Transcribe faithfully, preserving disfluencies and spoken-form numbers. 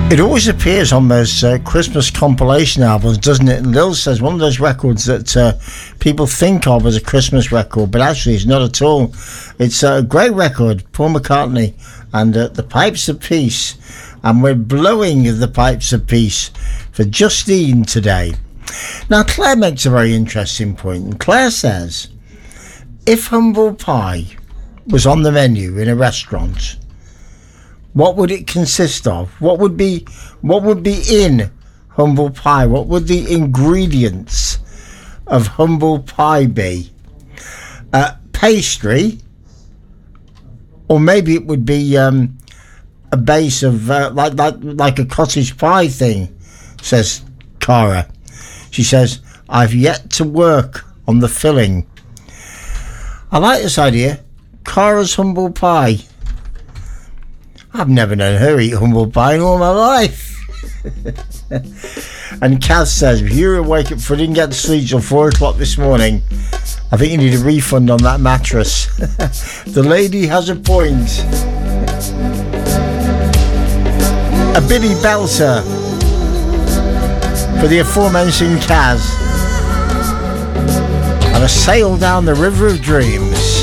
It always appears on those uh, Christmas compilation albums, doesn't it? And Lil says one of those records that uh, people think of as a Christmas record, but actually it's not at all. It's a great record, Paul McCartney and uh, the Pipes of Peace. And we're blowing the Pipes of Peace for Justine today. Now, Claire makes a very interesting point. And Claire says, if humble pie was on the menu in a restaurant, what would it consist of? What would be what would be in humble pie? What would the ingredients of humble pie be? Uh, pastry, or maybe it would be um, a base of uh, like like like a cottage pie thing, says Cara. She says, I've yet to work on the filling. I like this idea. Cara's humble pie. I've never known her eat humble pie in all my life. And Kaz says, if you're awake if I didn't get to sleep till four o'clock this morning, I think you need a refund on that mattress. The lady has a point. A Billy Belter for the aforementioned Kaz. And a sail down the river of dreams.